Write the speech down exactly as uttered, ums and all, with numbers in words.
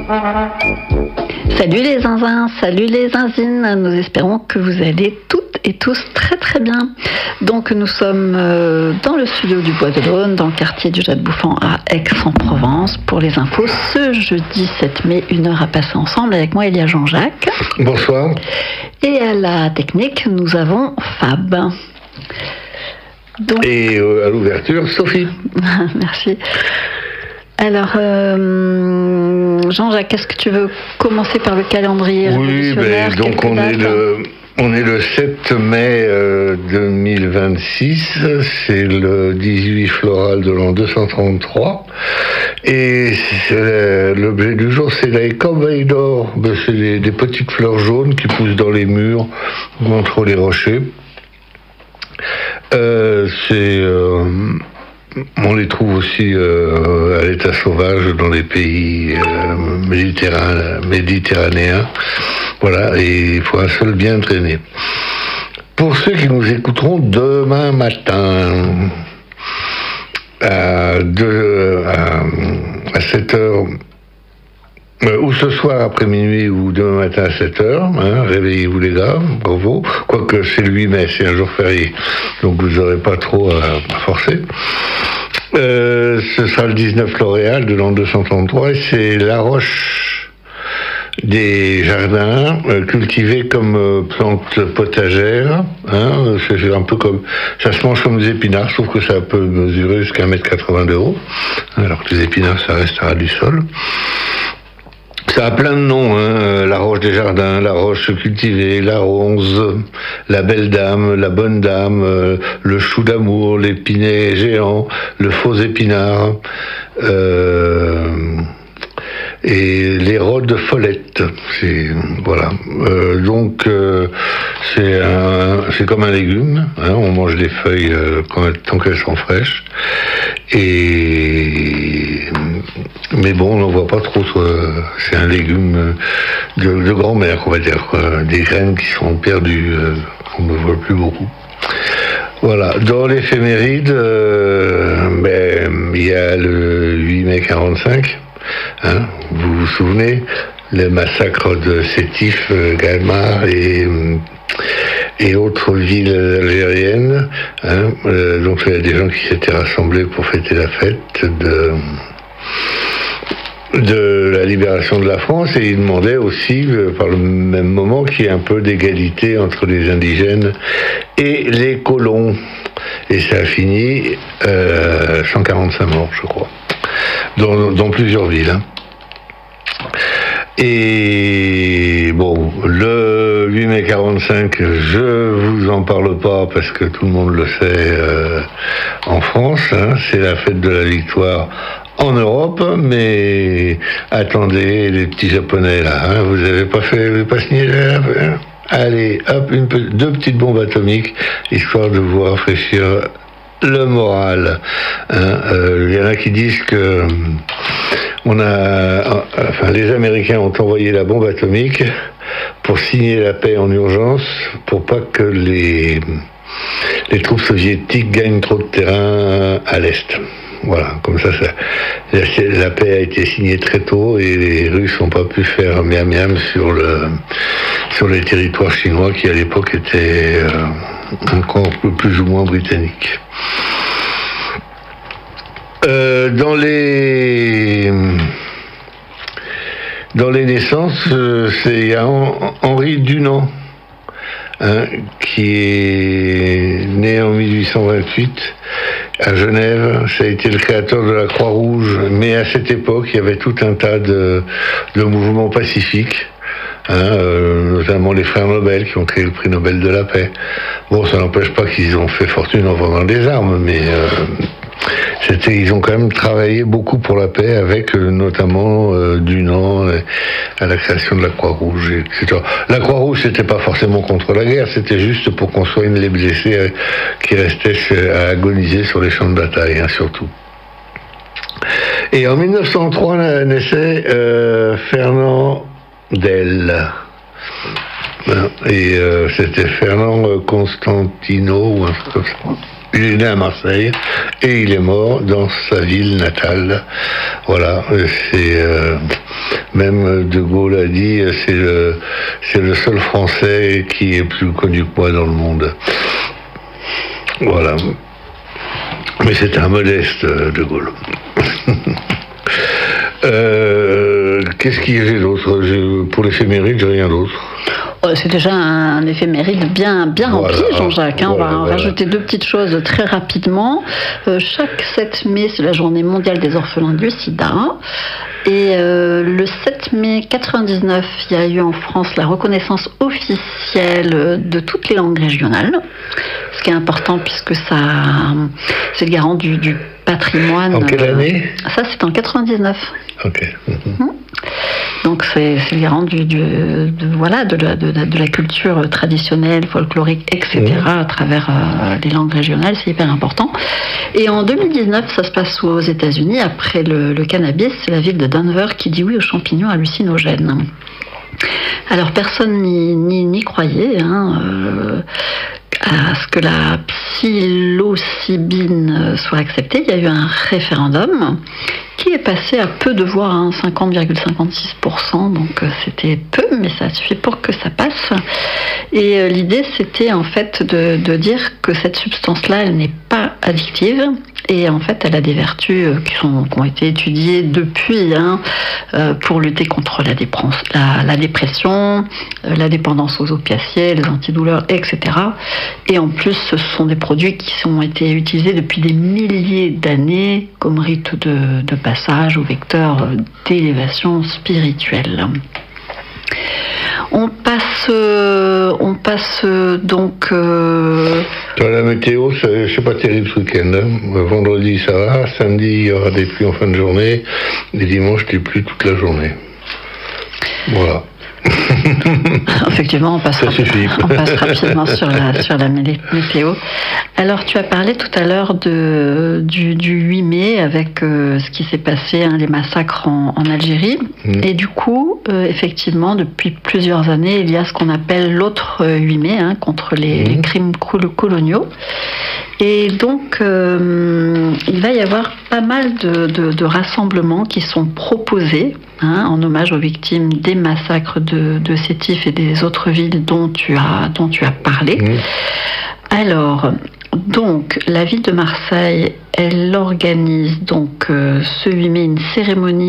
Salut les zinzins, salut les zinzines, nous espérons que vous allez toutes et tous très très bien. Donc nous sommes euh, dans le studio du Bois de l'Aune, dans le quartier du Jade Bouffant à Aix-en-Provence pour les infos ce jeudi sept mai, une heure à passer ensemble. Avec moi il y a Jean-Jacques. Bonsoir. Et à la technique nous avons Fab. Donc... Et euh, à l'ouverture, Sophie. Merci. Alors, euh, Jean-Jacques, est-ce que tu veux commencer par le calendrier Oui, ben, donc on est, le, on est le sept mai euh, deux mille vingt-six, c'est le dix-huit floral de l'an deux cent trente-trois, et l'objet du jour, c'est la écorveille d'or. Ben, c'est des, des petites fleurs jaunes qui poussent dans les murs ou entre les rochers. Euh, c'est... Euh, On les trouve aussi euh, à l'état sauvage dans les pays euh, méditerranéens, méditerranéens. Voilà, et il faut un sol bien traîné. Pour ceux qui nous écouteront demain matin, à, deux, à, à sept heures, Euh, ou ce soir après minuit ou demain matin à sept heures, hein, réveillez-vous les gars, bravo. Quoique c'est le huit mai, c'est un jour férié, donc vous n'aurez pas trop à, à forcer. Euh, ce sera le dix-neuf L'Oréal de l'an deux cent trente-trois et c'est la roche des jardins euh, cultivée comme euh, plante potagère. Hein, c'est un peu comme, ça se mange comme des épinards, sauf que ça peut mesurer jusqu'à un mètre quatre-vingts de haut, alors que les épinards ça restera du sol. Ça a plein de noms, hein. La roche des jardins, la roche cultivée, la ronze, la belle dame, la bonne dame, euh, le chou d'amour, l'épinay géant, le faux épinard, euh, et les rhodes follettes. C'est, voilà. Euh, donc euh, c'est un, c'est comme un légume, hein. On mange les feuilles euh, quand, tant qu'elles sont fraîches. Et mais bon, on n'en voit pas trop. Euh, c'est un légume de, de grand-mère, on va dire, quoi. Des graines qui sont perdues, euh, on ne voit plus beaucoup. Voilà. Dans l'éphéméride, euh, ben, il y a le huit mai quarante-cinq. Hein, vous vous souvenez, le massacre de Sétif, euh, Galmar et et autres villes algériennes. Hein, euh, donc il y a des gens qui s'étaient rassemblés pour fêter la fête de de la libération de la France, et ils demandaient aussi, euh, par le même moment, qu'il y ait un peu d'égalité entre les indigènes et les colons. Et ça a fini euh, cent quarante-cinq morts, je crois, dans, dans plusieurs villes. Hein. Et bon, le huit mai quarante-cinq, je vous en parle pas parce que tout le monde le sait euh, en France, hein, c'est la fête de la victoire en Europe, mais attendez, les petits Japonais là, hein, vous avez pas fait, vous avez pas signé là, hein, allez, hop, une, deux petites bombes atomiques, histoire de vous rafraîchir le moral. Il hein, euh, y en a qui disent que on a, enfin, les Américains ont envoyé la bombe atomique pour signer la paix en urgence, pour pas que les, les troupes soviétiques gagnent trop de terrain à l'Est. Voilà, comme ça, ça la, la paix a été signée très tôt et les Russes n'ont pas pu faire miam miam sur le sur les territoires chinois qui à l'époque étaient euh, encore plus ou moins britanniques. Euh, dans les dans les naissances, euh, c'est il y a Henri Dunant, hein, qui est né en mille huit cent vingt-huit à Genève. Ça a été le créateur de la Croix-Rouge, mais à cette époque, il y avait tout un tas de, de mouvements pacifiques. Hein, euh, notamment les frères Nobel qui ont créé le prix Nobel de la paix. Bon, ça n'empêche pas qu'ils ont fait fortune en vendant des armes, mais euh, c'était, ils ont quand même travaillé beaucoup pour la paix, avec euh, notamment euh, Dunant euh, à la création de la Croix-Rouge, et cetera. La Croix-Rouge, c'était pas forcément contre la guerre, c'était juste pour qu'on soigne les blessés euh, qui restaient à agoniser sur les champs de bataille, hein, surtout. Et en mille neuf cent trois naissait euh, Fernand Del. Et euh, c'était Fernand Constantino ou un truc comme ça. Il est né à Marseille et il est mort dans sa ville natale. Voilà, c'est euh, même De Gaulle a dit, c'est le c'est le seul Français qui est plus connu que moi dans le monde. Voilà. Mais c'est un modeste, De Gaulle. euh, Qu'est-ce qu'il y a d'autre? Pour l'éphéméride, j'ai rien d'autre. C'est déjà un éphéméride bien, bien rempli, voilà, Jean-Jacques. Hein. Voilà, on va voilà. rajouter deux petites choses très rapidement. Euh, chaque sept mai, c'est la journée mondiale des orphelins du sida. Et euh, le sept mai quatre-vingt-dix-neuf, il y a eu en France la reconnaissance officielle de toutes les langues régionales. Ce qui est important puisque ça, c'est le garant du, du patrimoine. En quelle année? Ça, c'est en quatre-vingt-dix-neuf. Ok. Mmh. Donc c'est, c'est le garant du, du, de, voilà, de, la, de, de la culture traditionnelle, folklorique, et cetera, mmh. à travers euh, les langues régionales, c'est hyper important. Et en deux mille dix-neuf, ça se passe aux États-Unis, après le, le cannabis, c'est la ville de Denver qui dit oui aux champignons hallucinogènes. Alors personne n'y, n'y, n'y croyait, hein, euh, à ce que la psilocybine soit acceptée. Il y a eu un référendum qui est passé à peu de voix, hein, cinquante virgule cinquante-six pour cent, donc euh, c'était peu, mais ça a suffi pour que ça passe. Et euh, l'idée, c'était en fait de, de dire que cette substance-là, elle n'est pas addictive, et en fait, elle a des vertus euh, qui, sont, qui ont été étudiées depuis, hein, euh, pour lutter contre la, dépre- la, la dépression, euh, la dépendance aux opiacés, les antidouleurs, et cetera. Et en plus, ce sont des produits qui ont été utilisés depuis des milliers d'années comme rite de, de passage ou vecteur d'élévation spirituelle. On passe, euh, on passe euh, donc. Euh... Dans la météo, c'est, c'est pas terrible ce week-end. Hein. Vendredi, ça va. Samedi, il y aura des pluies en fin de journée. Et dimanche, des pluies toute la journée. Voilà. Effectivement, on passe, rapi- on passe rapidement sur la, sur la météo. Alors, tu as parlé tout à l'heure de, du, du huit mai avec euh, ce qui s'est passé, hein, les massacres en, en Algérie. Mmh. Et du coup, euh, effectivement, depuis plusieurs années, il y a ce qu'on appelle l'autre huit mai, hein, contre les, mmh. les crimes coloniaux. Et donc, euh, il va y avoir pas mal de, de, de rassemblements qui sont proposés, hein, en hommage aux victimes des massacres de, de Sétif et des autres villes dont tu as, dont tu as parlé. Mmh. Alors, donc, la ville de Marseille, elle organise donc euh, ce huit mai une cérémonie